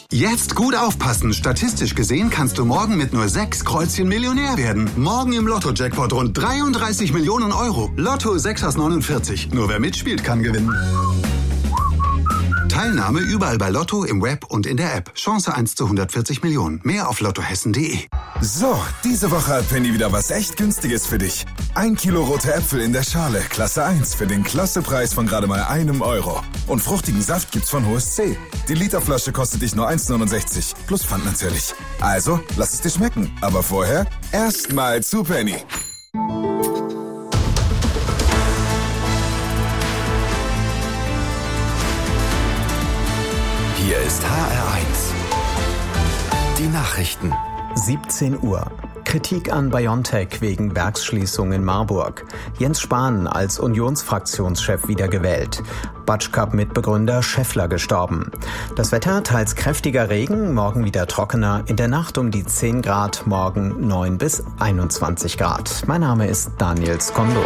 Jetzt gut aufpassen. Statistisch gesehen kannst du morgen mit nur 6 Kreuzchen Millionär werden. Morgen im Lotto-Jackpot rund 33 Millionen Euro. Lotto 6 aus 49. Nur wer mitspielt, kann gewinnen. Teilnahme überall bei Lotto, im Web und in der App. Chance 1 zu 140 Millionen. Mehr auf lottohessen.de. So, diese Woche hat Penny wieder was echt Günstiges für dich. 1 Kilo rote Äpfel in der Schale, Klasse 1, für den Klassepreis von gerade mal €1. Und fruchtigen Saft gibt's von HSC. Die Literflasche kostet dich nur 1,69. Plus Pfand natürlich. Also, lass es dir schmecken. Aber vorher erstmal zu Penny. Hier ist HR1. Die Nachrichten. 17 Uhr. Kritik an BioNTech wegen Werksschließung in Marburg. Jens Spahn als Unionsfraktionschef wiedergewählt. Batsch-Cup-Mitbegründer Schaeffler gestorben. Das Wetter: teils kräftiger Regen, morgen wieder trockener. In der Nacht um die 10 Grad, morgen 9 bis 21 Grad. Mein Name ist Daniel Skondo.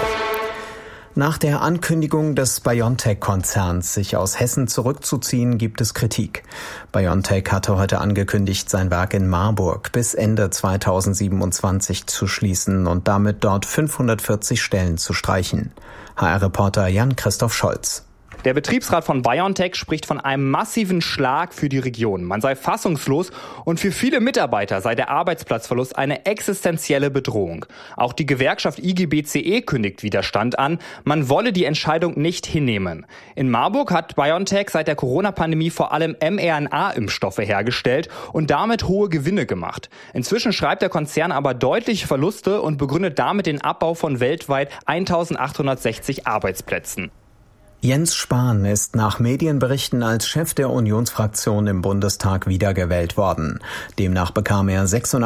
Nach der Ankündigung des BioNTech-Konzerns, sich aus Hessen zurückzuziehen, gibt es Kritik. BioNTech hatte heute angekündigt, sein Werk in Marburg bis Ende 2027 zu schließen und damit dort 540 Stellen zu streichen. HR-Reporter Jan-Christoph Scholz. Der Betriebsrat von BioNTech spricht von einem massiven Schlag für die Region. Man sei fassungslos und für viele Mitarbeiter sei der Arbeitsplatzverlust eine existenzielle Bedrohung. Auch die Gewerkschaft IG-BCE kündigt Widerstand an. Man wolle die Entscheidung nicht hinnehmen. In Marburg hat BioNTech seit der Corona-Pandemie vor allem mRNA-Impfstoffe hergestellt und damit hohe Gewinne gemacht. Inzwischen schreibt der Konzern aber deutliche Verluste und begründet damit den Abbau von weltweit 1860 Arbeitsplätzen. Jens Spahn ist nach Medienberichten als Chef der Unionsfraktion im Bundestag wiedergewählt worden. Demnach bekam er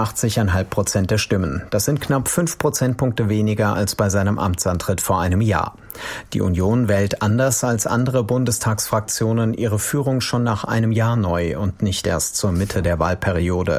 86,5% der Stimmen. Das sind knapp 5 Prozentpunkte weniger als bei seinem Amtsantritt vor einem Jahr. Die Union wählt anders als andere Bundestagsfraktionen ihre Führung schon nach einem Jahr neu und nicht erst zur Mitte der Wahlperiode.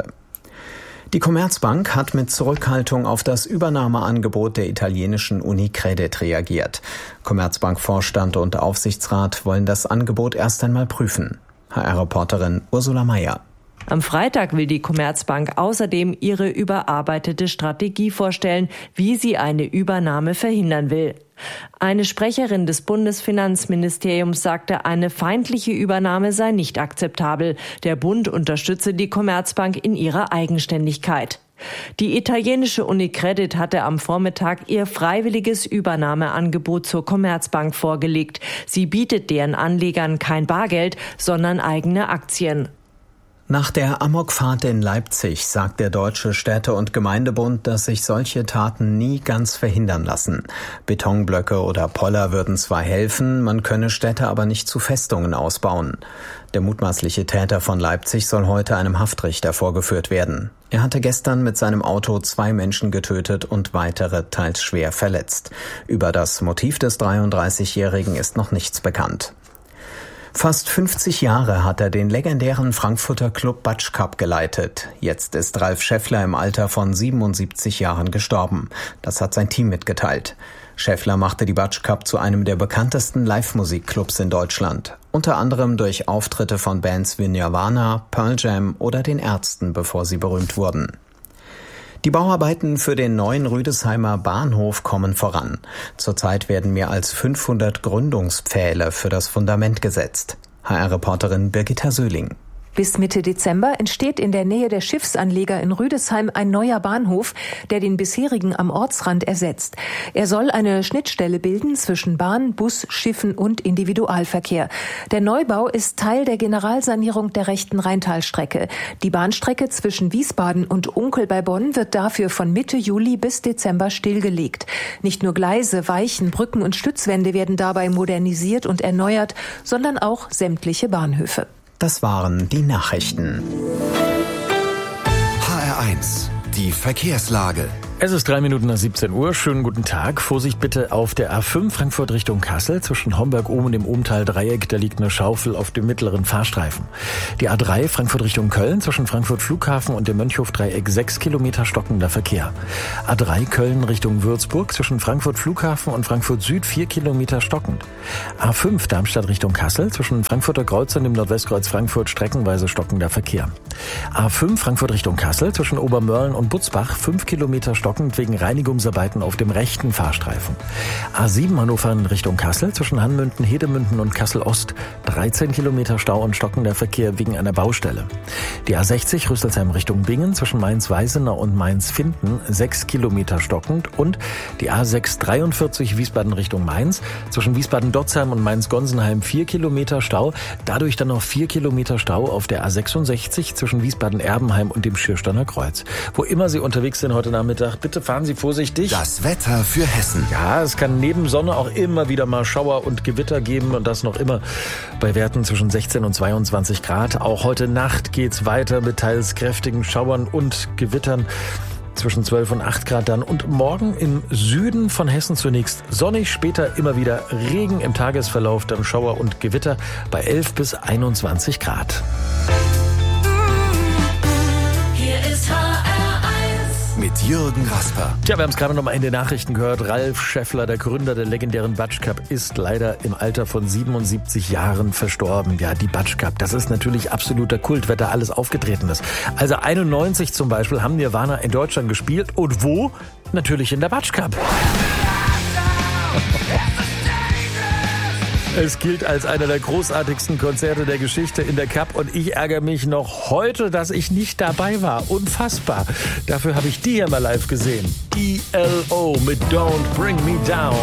Die Commerzbank hat mit Zurückhaltung auf das Übernahmeangebot der italienischen Unicredit reagiert. Commerzbank-Vorstand und Aufsichtsrat wollen das Angebot erst einmal prüfen. HR-Reporterin Ursula Mayer. Am Freitag will die Commerzbank außerdem ihre überarbeitete Strategie vorstellen, wie sie eine Übernahme verhindern will. Eine Sprecherin des Bundesfinanzministeriums sagte, eine feindliche Übernahme sei nicht akzeptabel. Der Bund unterstütze die Commerzbank in ihrer Eigenständigkeit. Die italienische Unicredit hatte am Vormittag ihr freiwilliges Übernahmeangebot zur Commerzbank vorgelegt. Sie bietet deren Anlegern kein Bargeld, sondern eigene Aktien. Nach der Amokfahrt in Leipzig sagt der Deutsche Städte- und Gemeindebund, dass sich solche Taten nie ganz verhindern lassen. Betonblöcke oder Poller würden zwar helfen, man könne Städte aber nicht zu Festungen ausbauen. Der mutmaßliche Täter von Leipzig soll heute einem Haftrichter vorgeführt werden. Er hatte gestern mit seinem Auto 2 Menschen getötet und weitere teils schwer verletzt. Über das Motiv des 33-Jährigen ist noch nichts bekannt. Fast 50 Jahre hat er den legendären Frankfurter Club Batsch Cup geleitet. Jetzt ist Ralf Schaeffler im Alter von 77 Jahren gestorben. Das hat sein Team mitgeteilt. Schaeffler machte die Batsch Cup zu einem der bekanntesten Live-Musikclubs in Deutschland. Unter anderem durch Auftritte von Bands wie Nirvana, Pearl Jam oder den Ärzten, bevor sie berühmt wurden. Die Bauarbeiten für den neuen Rüdesheimer Bahnhof kommen voran. Zurzeit werden mehr als 500 Gründungspfähle für das Fundament gesetzt. HR-Reporterin Birgitta Söhling. Bis Mitte Dezember entsteht in der Nähe der Schiffsanleger in Rüdesheim ein neuer Bahnhof, der den bisherigen am Ortsrand ersetzt. Er soll eine Schnittstelle bilden zwischen Bahn, Bus, Schiffen und Individualverkehr. Der Neubau ist Teil der Generalsanierung der rechten Rheintalstrecke. Die Bahnstrecke zwischen Wiesbaden und Unkel bei Bonn wird dafür von Mitte Juli bis Dezember stillgelegt. Nicht nur Gleise, Weichen, Brücken und Stützwände werden dabei modernisiert und erneuert, sondern auch sämtliche Bahnhöfe. Das waren die Nachrichten. HR1, die Verkehrslage. Es ist 3 Minuten nach 17 Uhr. Schönen guten Tag. Vorsicht bitte auf der A5 Frankfurt Richtung Kassel. Zwischen Homberg-Ohm und dem Ohmtal-Dreieck, da liegt eine Schaufel auf dem mittleren Fahrstreifen. Die A3 Frankfurt Richtung Köln. Zwischen Frankfurt Flughafen und dem Mönchhof-Dreieck 6 Kilometer stockender Verkehr. A3 Köln Richtung Würzburg. Zwischen Frankfurt Flughafen und Frankfurt Süd 4 Kilometer stockend. A5 Darmstadt Richtung Kassel. Zwischen Frankfurter Kreuz und dem Nordwestkreuz Frankfurt streckenweise stockender Verkehr. A5 Frankfurt Richtung Kassel. Zwischen Obermörlen und Butzbach 5 Kilometer stockend wegen Reinigungsarbeiten auf dem rechten Fahrstreifen. A7 Hannover in Richtung Kassel. Zwischen Hanmünden, Hedemünden und Kassel-Ost 13 Kilometer Stau und stockender Verkehr wegen einer Baustelle. Die A60 Rüsselsheim Richtung Bingen. Zwischen Mainz-Weisenau und Mainz-Finden 6 Kilometer stockend. Und die A6 43 Wiesbaden Richtung Mainz. Zwischen Wiesbaden-Dotzheim und Mainz-Gonsenheim 4 Kilometer Stau. Dadurch dann noch 4 Kilometer Stau auf der A66 zwischen Wiesbaden-Erbenheim und dem Schiersteiner Kreuz. Wo immer Sie unterwegs sind heute Nachmittag, bitte fahren Sie vorsichtig. Das Wetter für Hessen. Ja, es kann neben Sonne auch immer wieder mal Schauer und Gewitter geben und das noch immer bei Werten zwischen 16 und 22 Grad. Auch heute Nacht geht's weiter mit teils kräftigen Schauern und Gewittern. Zwischen 12 und 8 Grad dann. Und morgen im Süden von Hessen zunächst sonnig, später immer wieder Regen, im Tagesverlauf dann Schauer und Gewitter bei 11 bis 21 Grad. Hier ist HR1 mit Jürgen Rasper. Tja, wir haben es gerade noch mal in den Nachrichten gehört. Ralf Schäffler, der Gründer der legendären Batsch Cup, ist leider im Alter von 77 Jahren verstorben. Ja, die Batsch Cup, das ist natürlich absoluter Kult, wer da alles aufgetreten ist. Also 91 zum Beispiel haben Nirvana in Deutschland gespielt. Und wo? Natürlich in der Batsch Cup. Es gilt als einer der großartigsten Konzerte der Geschichte in der Cup und ich ärgere mich noch heute, dass ich nicht dabei war. Unfassbar. Dafür habe ich die hier mal live gesehen. ELO mit Don't Bring Me Down.